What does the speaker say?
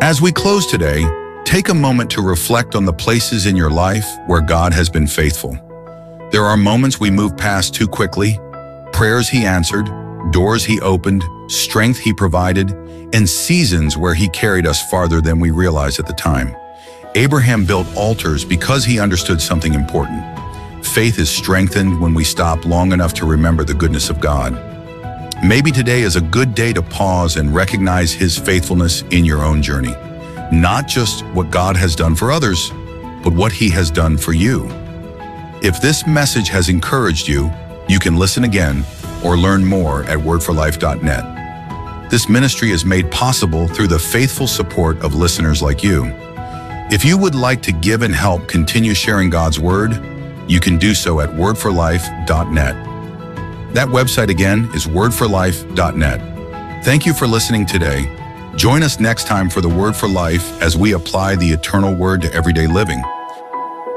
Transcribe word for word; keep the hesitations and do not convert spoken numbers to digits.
As we close today, take a moment to reflect on the places in your life where God has been faithful. There are moments we move past too quickly, prayers He answered, doors He opened, strength He provided, and seasons where He carried us farther than we realized at the time. Abraham built altars because he understood something important. Faith is strengthened when we stop long enough to remember the goodness of God. Maybe today is a good day to pause and recognize His faithfulness in your own journey. Not just what God has done for others, but what He has done for you. If this message has encouraged you, you can listen again or learn more at word for life dot net. This ministry is made possible through the faithful support of listeners like you. If you would like to give and help continue sharing God's Word, you can do so at word for life dot net. That website again is word for life dot net. Thank you for listening today. Join us next time for the Word for Life as we apply the eternal Word to everyday living.